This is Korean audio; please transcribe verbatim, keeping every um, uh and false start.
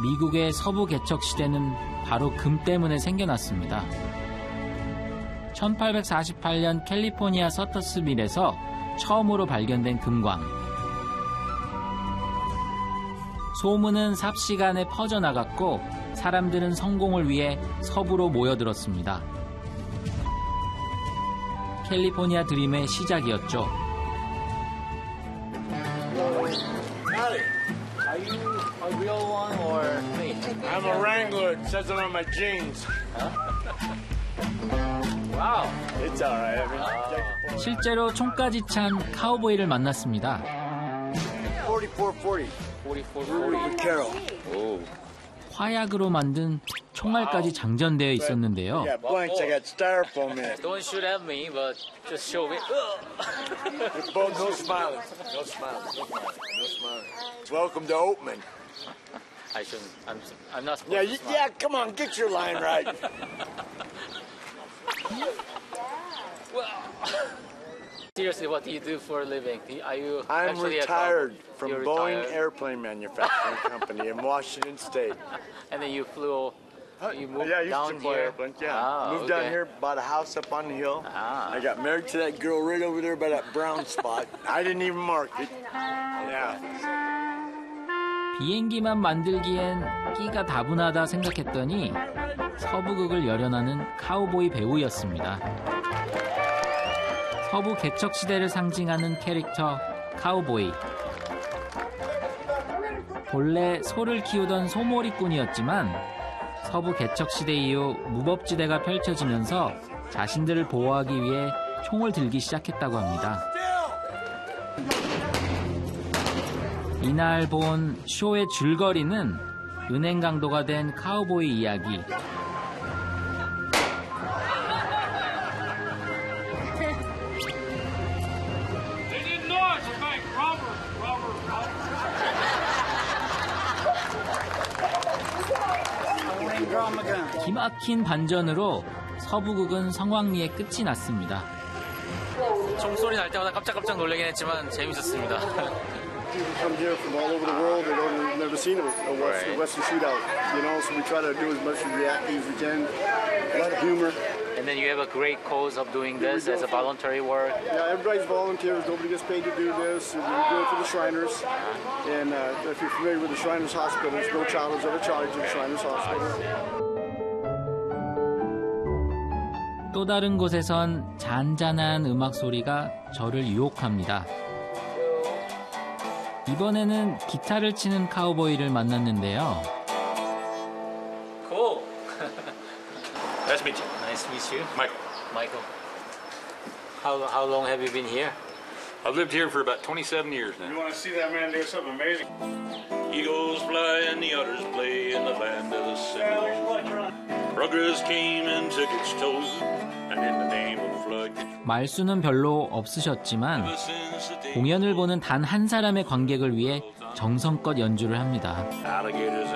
미국의 서부 개척 시대는 바로 금 때문에 생겨났습니다. 천팔백사십팔 년 캘리포니아 서터스빌에서 처음으로 발견된 금광. 소문은 삽시간에 퍼져나갔고 사람들은 성공을 위해 서부로 모여들었습니다. 캘리포니아 드림의 시작이었죠. Are you a real one or fake? I'm a Wrangler. It says it on my jeans. Wow. It's all right. I mean, 실제로 총까지 찬 카우보이를 만났습니다. forty-four forty. forty-four forty. Carol. Oh. 화약으로 만든 총알까지 장전되어 있었는데요. Yeah, blanks. I got styrofoam in it. Don't shoot at me, but just show me. Both, no smiling. No smiling. No smiling. No smiling. Welcome to Oatman. I shouldn't. I'm. I'm not supposed Yeah, to you, smile. yeah. Come on, get your line right. Seriously, what do you do for a living? Do you- Are you I'm actually retired a from You're Boeing retired? Airplane Manufacturing Company in Washington State. And then you flew. You moved yeah, I used down to fly here. airplanes. Yeah, Ah, moved okay. down here, bought a house up on the hill. Ah. I got married to that girl right over there by that brown spot. I didn't even mark it. Yeah. 비행기만 만들기엔 끼가 다분하다 생각했더니 서부극을 열연하는 카우보이 배우였습니다. 서부 개척 시대를 상징하는 캐릭터 카우보이. 본래 소를 키우던 소몰이꾼이었지만 서부 개척 시대 이후 무법지대가 펼쳐지면서 자신들을 보호하기 위해 총을 들기 시작했다고 합니다. 이날 본 쇼의 줄거리는 은행 강도가 된 카우보이 이야기. 기막힌 반전으로 서부극은 성황리에 끝이 났습니다. 총소리 날 때마다 깜짝깜짝 놀라긴 했지만 재밌었습니다. People come here from all over the world. They don't they've never seen a, a West, Right. a Western shootout, you know. So we try to do as much reacting as we can. A lot of humor. And then you have a great cause of doing this as a voluntary work. Yeah, everybody's volunteers. Nobody gets paid to do this. And we do it for the Shriners. And uh, if you're familiar with the Shriners Hospital, there's no child is ever charged in Shriners Hospital. 또 다른 곳에선 잔잔한 음악 소리가 저를 유혹합니다. 이번에는 기타를 치는 카우보이를 만났는데요. Cool. Nice to meet you. Nice to meet you. Michael. Michael. How how long have you been here? I've lived here for about twenty-seven years You now. want to see that man do something amazing? Eagles fly and the others play in the land of the Seminole. Progress came and took its toll, and in the name of flood. 말수는 별로 없으셨지만 공연을 보는 단 한 사람의 관객을 위해 정성껏 연주를 합니다. Alligators